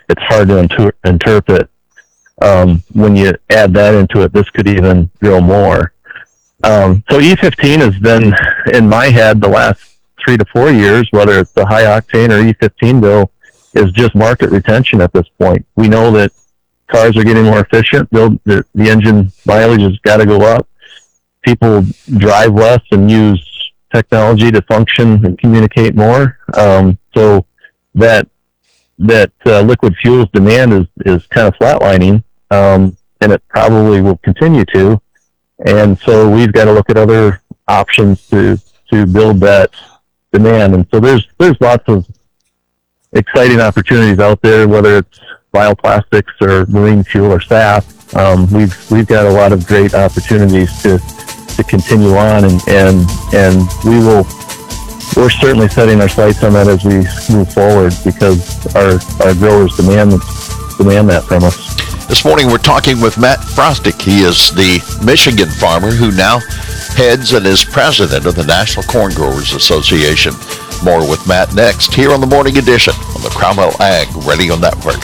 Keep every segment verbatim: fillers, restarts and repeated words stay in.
it's hard to inter- interpret. Um, when you add that into it, this could even grow more. Um, so E fifteen has been in my head the last three to four years, whether it's the high octane or E fifteen bill, is just market retention at this point. We know that cars are getting more efficient. Build, the, the engine mileage has got to go up. People drive less and use technology to function and communicate more. Um, so that that uh, liquid fuels demand is, is kind of flatlining, um, and it probably will continue to. And so we've got to look at other options to to build that demand. And so there's there's lots of exciting opportunities out there, whether it's bioplastics or marine fuel or S A F. Um, we've we've got a lot of great opportunities to to continue on, and and and we will. We're certainly setting our sights on that as we move forward, because our our growers demand demand that from us. This morning we're talking with Matt Frostick. He is the Michigan farmer who now heads and is president of the National Corn Growers Association. More with Matt next here on the Morning Edition on the Cromwell Ag Radio Network.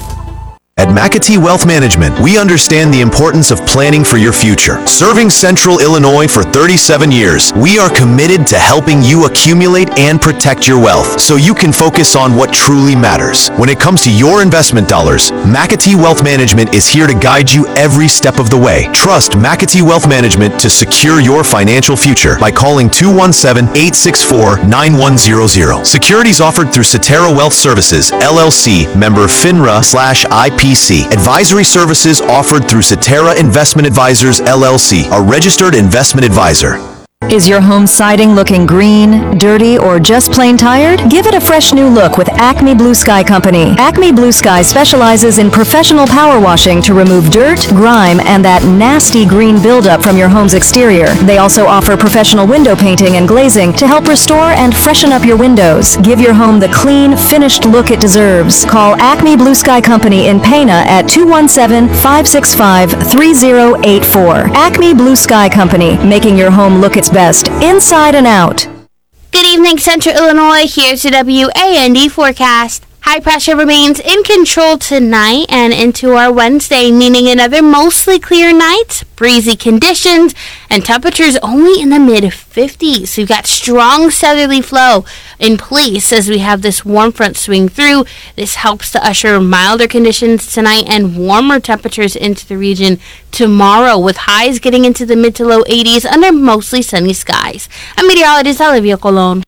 At McAtee Wealth Management, we understand the importance of planning for your future. Serving Central Illinois for thirty-seven years, we are committed to helping you accumulate and protect your wealth so you can focus on what truly matters. When it comes to your investment dollars, McAtee Wealth Management is here to guide you every step of the way. Trust McAtee Wealth Management to secure your financial future by calling two one seven, eight six four, nine one zero zero. Securities offered through Cetera Wealth Services, L L C, member FINRA slash I P C. Advisory services offered through Cetera Investment Advisors, L L C, a registered investment advisor. Is your home siding looking green, dirty, or just plain tired? Give it a fresh new look with Acme Blue Sky Company. Acme Blue Sky specializes in professional power washing to remove dirt, grime, and that nasty green buildup from your home's exterior. They also offer professional window painting and glazing to help restore and freshen up your windows. Give your home the clean, finished look it deserves. Call Acme Blue Sky Company in Pana at two one seven, five six five, three zero eight four. Acme Blue Sky Company, making your home look its best, inside and out. Good evening, Central Illinois. Here's the W A N D forecast. High pressure remains in control tonight and into our Wednesday, meaning another mostly clear night, breezy conditions, and temperatures only in the mid fifties. We've got strong southerly flow in place as we have this warm front swing through. This helps to usher milder conditions tonight and warmer temperatures into the region tomorrow, with highs getting into the mid to low eighties under mostly sunny skies. I'm meteorologist Olivia Colon.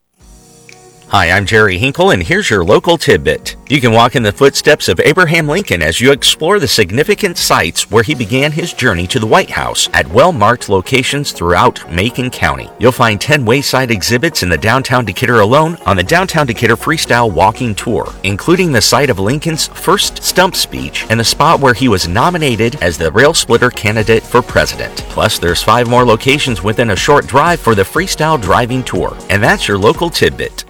Hi, I'm Jerry Hinkle, and here's your local tidbit. You can walk in the footsteps of Abraham Lincoln as you explore the significant sites where he began his journey to the White House at well-marked locations throughout Macon County. You'll find ten wayside exhibits in the downtown Decatur alone on the Downtown Decatur Freestyle Walking Tour, including the site of Lincoln's first stump speech and the spot where he was nominated as the rail splitter candidate for president. Plus, there's five more locations within a short drive for the Freestyle Driving Tour. And that's your local tidbit.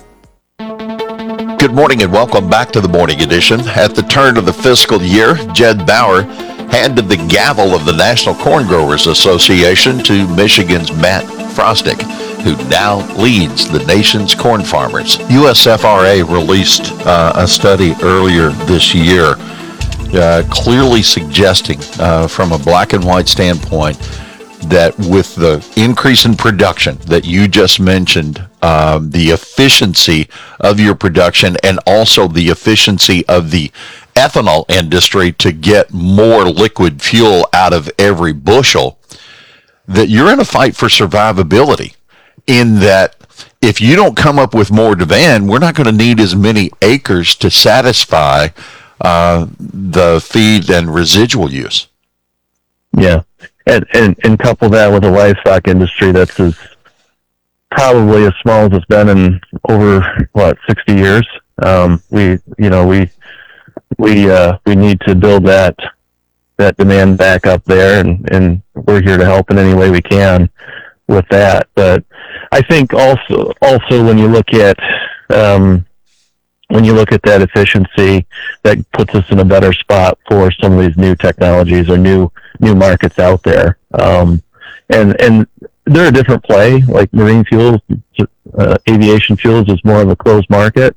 Good morning and welcome back to the Morning Edition. At the turn of the fiscal year, Jed Bauer handed the gavel of the National Corn Growers Association to Michigan's Matt Frostick, who now leads the nation's corn farmers. U S F R A released uh, a study earlier this year uh, clearly suggesting uh, from a black and white standpoint that with the increase in production that you just mentioned, um, the efficiency of your production and also the efficiency of the ethanol industry to get more liquid fuel out of every bushel, that you're in a fight for survivability, in that if you don't come up with more demand, we're not going to need as many acres to satisfy uh, the feed and residual use. Yeah. And, and, and couple that with a livestock industry that's as probably as small as it's been in over what sixty years. Um, we, you know, we we uh, we need to build that that demand back up there, and, and we're here to help in any way we can with that. But I think also also when you look at um, when you look at that efficiency, that puts us in a better spot for some of these new technologies or new new markets out there. Um, and, and they're a different play, like marine fuels, uh, aviation fuels is more of a closed market.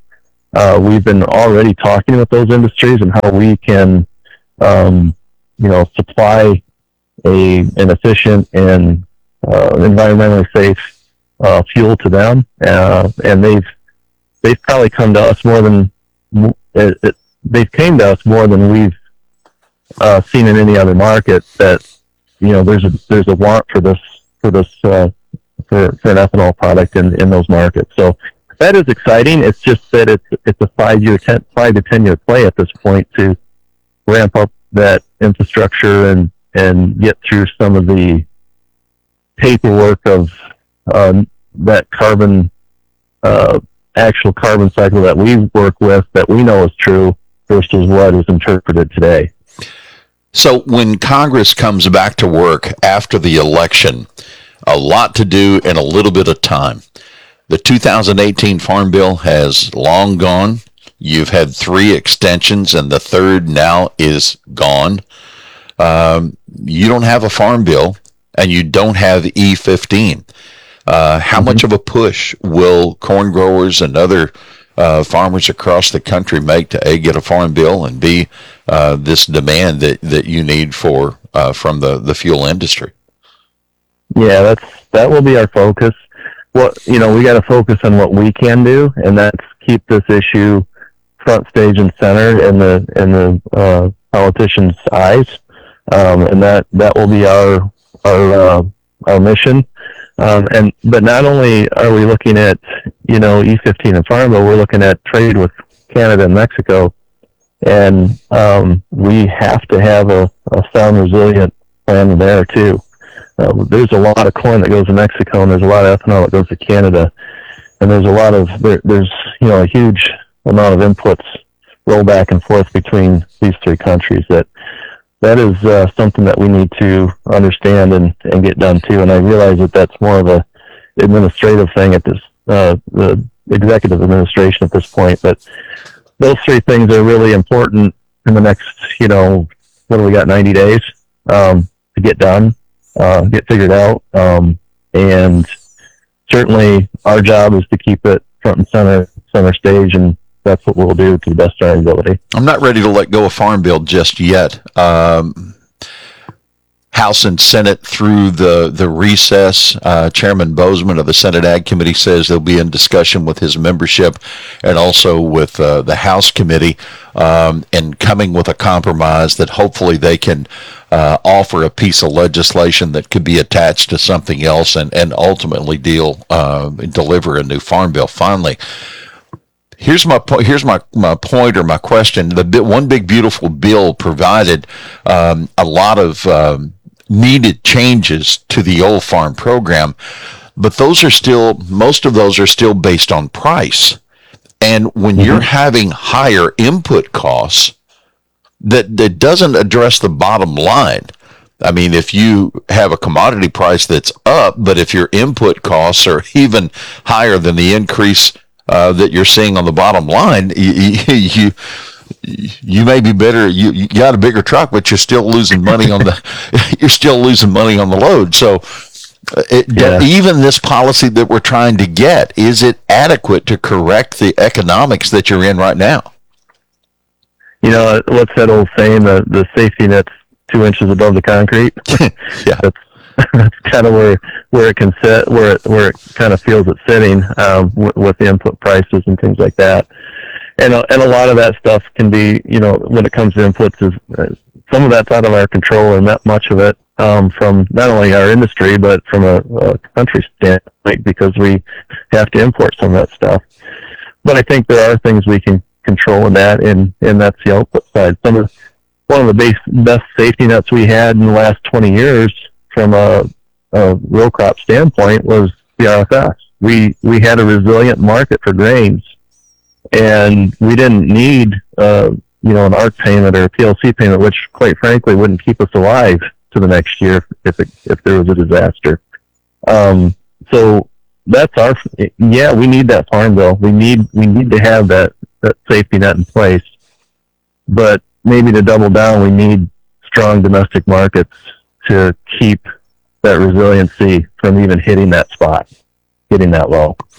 uh, we've been already talking with those industries and how we can, um, you know, supply a an efficient and uh, environmentally safe uh, fuel to them, uh, and they've they've probably come to us more than it, it, they've came to us more than we've uh, seen in any other market. That, you know, there's a there's a want for this for this uh, for for an ethanol product in in those markets. So that is exciting. It's just that it's it's a five year ten five to ten year play at this point to ramp up that infrastructure and and get through some of the paperwork of um, that carbon uh, actual carbon cycle that we work with that we know is true versus what is interpreted today. So when Congress comes back to work after the election, a lot to do in a little bit of time. The two thousand eighteen Farm Bill has long gone. You've had three extensions, and the third now is gone. Um, you don't have a Farm Bill, and you don't have E fifteen. Uh, how mm-hmm. much of a push will corn growers and other uh, farmers across the country make to A, get a Farm Bill, and B, uh, this demand that, that you need for uh, from the, the fuel industry? Yeah, that's that will be our focus. What you know, we got to focus on what we can do, and that's keep this issue front stage and center in the in the uh, politicians' eyes, um, and that that will be our our uh, our mission. Um, and but not only are we looking at, you know, E fifteen and Farm Bill, we're looking at trade with Canada and Mexico, and um, we have to have a, a sound, resilient plan there too. Uh, there's a lot of corn that goes to Mexico, and there's a lot of ethanol that goes to Canada, and there's a lot of there, there's you know a huge amount of inputs roll back and forth between these three countries. That that is uh, something that we need to understand and, and get done too. And I realize that that's more of a administrative thing at this uh, the executive administration at this point. But those three things are really important in the next, you know, what do we got, ninety days um, to get done. Uh, get figured out, um, and certainly our job is to keep it front and center, center stage, and that's what we'll do to the best of our ability. I'm not ready to let go of Farm Bill just yet. Um, House and Senate through the, the recess. Uh, Chairman Bozeman of the Senate Ag Committee says they'll be in discussion with his membership and also with uh, the House Committee um, and coming with a compromise that hopefully they can uh, offer a piece of legislation that could be attached to something else and, and ultimately deal uh, deliver a new Farm Bill finally. Here's my po- here's my, my point or my question. The bit, one big beautiful bill provided um, a lot of um, needed changes to the old farm program, but those are still most of those are still based on price. And when mm-hmm. you're having higher input costs, that that doesn't address the bottom line. I mean, if you have a commodity price that's up, but if your input costs are even higher than the increase Uh, that you're seeing on the bottom line, you you, you may be better. You, you got a bigger truck, but you're still losing money on the you're still losing money on the load. So, it, yeah. even this policy that we're trying to get, is it adequate to correct the economics that you're in right now? You know, what's that old saying? The the safety net's two inches above the concrete. yeah. That's, that's kind of where where it can sit, where it where it kind of feels it's sitting um, w- with the input prices and things like that, and uh, and a lot of that stuff can be, you know, when it comes to inputs, is uh, some of that's out of our control, and not much of it um, from not only our industry but from a, a country standpoint, because we have to import some of that stuff. But I think there are things we can control in that, and and that's the output side. Some of one of the base, best safety nets we had in the last twenty years. From a, a row crop standpoint was the R F S. We we had a resilient market for grains, and we didn't need uh, you know an A R C payment or a P L C payment, which quite frankly wouldn't keep us alive to the next year if it, if there was a disaster. Um, so that's our yeah. We need that Farm Bill. We need we need to have that that safety net in place. But maybe to double down, we need strong domestic markets to keep that resiliency from even hitting that spot, getting that low.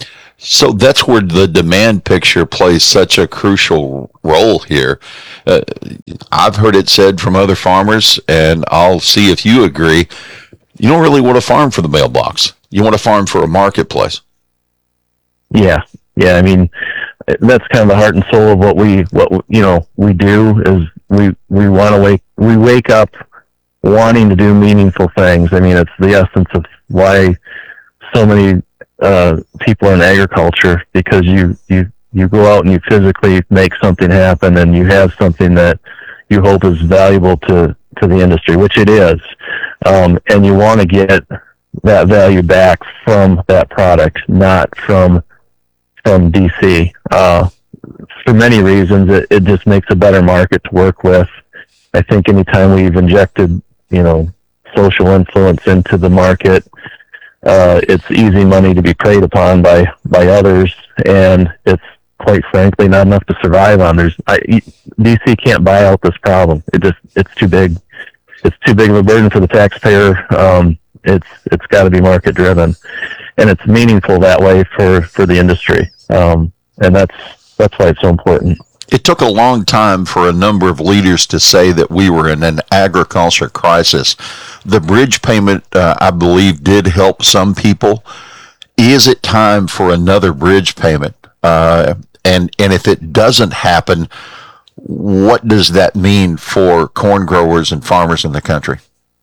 So that's where the demand picture plays such a crucial role here. Uh, I've heard it said from other farmers, and I'll see if you agree, you don't really want to farm for the mailbox. You want to farm for a marketplace. Yeah. Yeah. I mean, that's kind of the heart and soul of what we, what, you know, we do is we, we want to wake, we wake up wanting to do meaningful things. I mean, it's the essence of why so many uh, people in agriculture, because you, you, you go out and you physically make something happen, and you have something that you hope is valuable to, to the industry, which it is. Um, and you want to get that value back from that product, not from, from D C. Uh, for many reasons, it, it just makes a better market to work with. I think anytime we've injected, you know, social influence into the market, uh, it's easy money to be preyed upon by, by others. And it's quite frankly not enough to survive on. There's, I, D C can't buy out this problem. It just, it's too big. It's too big of a burden for the taxpayer. Um, it's, it's got to be market driven, and it's meaningful that way for, for the industry. Um, and that's, that's why it's so important. It took a long time for a number of leaders to say that we were in an agriculture crisis. The bridge payment, uh, I believe, did help some people. Is it time for another bridge payment? Uh, and, and if it doesn't happen, what does that mean for corn growers and farmers in the country?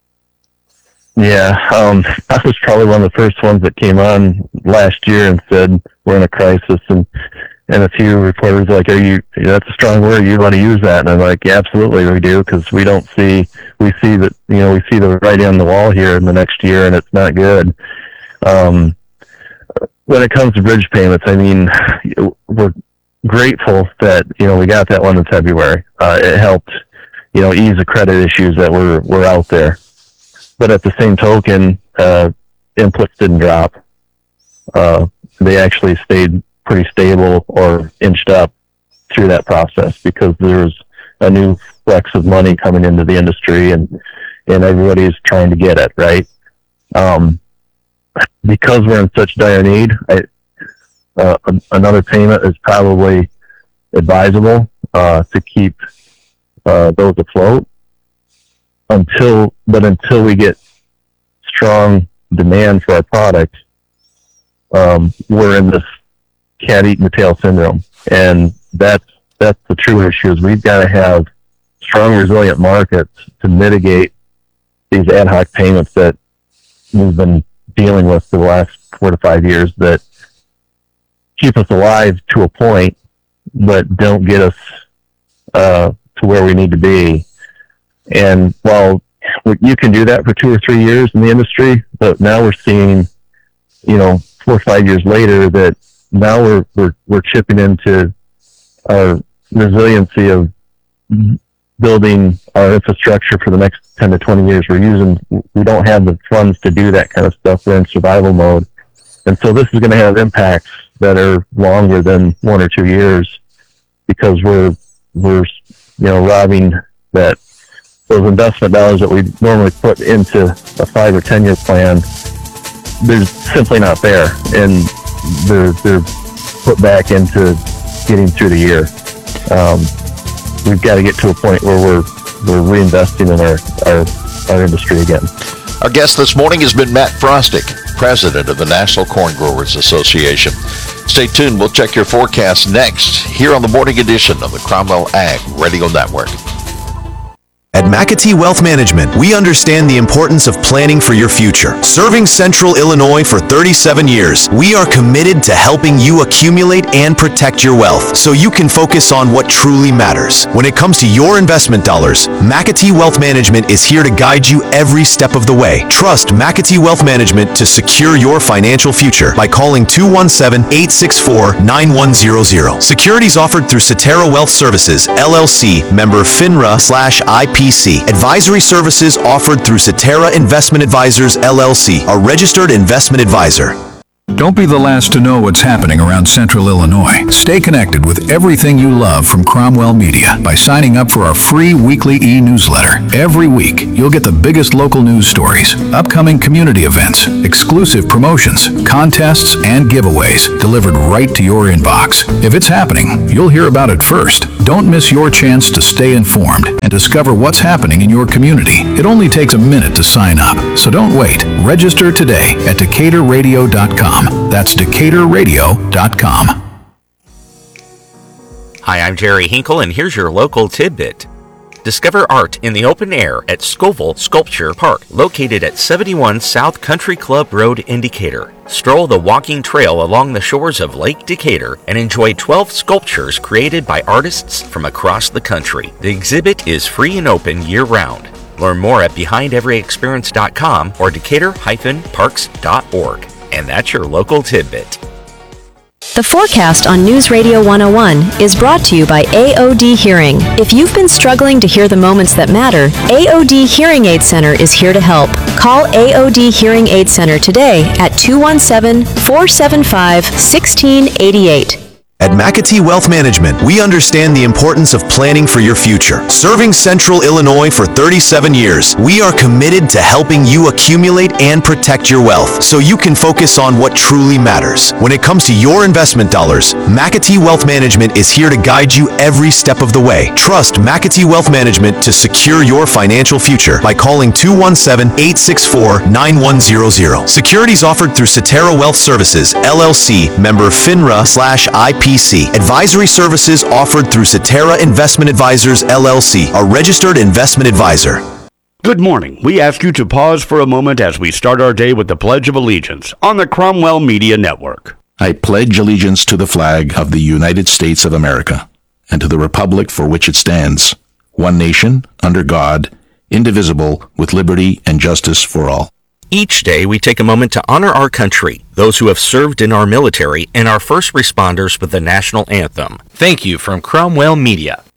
Yeah, um, I was probably one of the first ones that came on last year and said we're in a crisis, and and a few reporters were like, "Are you? That's a strong word. You want to use that?" And I'm like, "Yeah, absolutely, we do, because we don't see we see that you know we see the writing on the wall here in the next year, and it's not good." Um, when it comes to bridge payments, I mean, we're grateful that you know we got that one in February. Uh, it helped, you know, ease the credit issues that were were out there. But at the same token, uh, inputs didn't drop. Uh, they actually stayed pretty stable or inched up through that process, because there's a new flex of money coming into the industry, and, and everybody's trying to get it, right? Um, because we're in such dire need, I, uh, another payment is probably advisable uh, to keep uh, those afloat. Until, but until we get strong demand for our product, um, we're in this cat eating the tail syndrome, and that's that's the true issue. Is we've got to have strong, resilient markets to mitigate these ad hoc payments that we've been dealing with for the last four to five years, that keep us alive to a point, but don't get us uh, to where we need to be. And while you can do that for two or three years in the industry, but now we're seeing, you know, four or five years later, that now we're we're we're chipping into our resiliency of building our infrastructure for the next ten to twenty years. We're using, we don't have the funds to do that kind of stuff. We're in survival mode, and so this is going to have impacts that are longer than one or two years, because we're we're you know robbing that. Those investment dollars that we normally put into a five or ten year plan, they're simply not there, and they're they're put back into getting through the year. Um, we've got to get to a point where we're we're reinvesting in our, our our industry again. Our guest this morning has been Matt Frostick, president of the National Corn Growers Association. Stay tuned. We'll check your forecast next here on the morning edition of the Cromwell Ag Radio Network. At McAtee Wealth Management, we understand the importance of planning for your future. Serving Central Illinois for thirty-seven years, we are committed to helping you accumulate and protect your wealth so you can focus on what truly matters. When it comes to your investment dollars, McAtee Wealth Management is here to guide you every step of the way. Trust McAtee Wealth Management to secure your financial future by calling two one seven, eight six four, nine one zero zero. Securities offered through Cetera Wealth Services, L L C, member FINRA slash I P C. Advisory services offered through Cetera Investment Advisors, L L C, a registered investment advisor. Don't be the last to know what's happening around Central Illinois. Stay connected with everything you love from Cromwell Media by signing up for our free weekly e-newsletter. Every week, you'll get the biggest local news stories, upcoming community events, exclusive promotions, contests, and giveaways delivered right to your inbox. If it's happening, you'll hear about it first. Don't miss your chance to stay informed and discover what's happening in your community. It only takes a minute to sign up, so don't wait. Register today at decatur radio dot com. That's decatur radio dot com. Hi, I'm Jerry Hinkle, and here's your local tidbit. Discover art in the open air at Scoville Sculpture Park, located at seventy-one South Country Club Road in Decatur. Stroll the walking trail along the shores of Lake Decatur and enjoy twelve sculptures created by artists from across the country. The exhibit is free and open year-round. Learn more at behind every experience dot com or decatur dash parks dot org. And that's your local tidbit. The forecast on News Radio one oh one is brought to you by A O D Hearing. If you've been struggling to hear the moments that matter, A O D Hearing Aid Center is here to help. Call A O D Hearing Aid Center today at two one seven, four seven five, one six eight eight. At McAtee Wealth Management, we understand the importance of planning for your future. Serving Central Illinois for thirty-seven years, we are committed to helping you accumulate and protect your wealth so you can focus on what truly matters. When it comes to your investment dollars, McAtee Wealth Management is here to guide you every step of the way. Trust McAtee Wealth Management to secure your financial future by calling two one seven, eight six four, nine one zero zero. Securities offered through Cetera Wealth Services, L L C, member FINRA slash I P C. Advisory services offered through Cetera Investment Advisors, L L C, a registered investment advisor. Good morning. We ask you to pause for a moment as we start our day with the Pledge of Allegiance on the Cromwell Media Network. I pledge allegiance to the flag of the United States of America and to the republic for which it stands, one nation, under God, indivisible, with liberty and justice for all. Each day, we take a moment to honor our country, those who have served in our military, and our first responders with the national anthem. Thank you from Cromwell Media.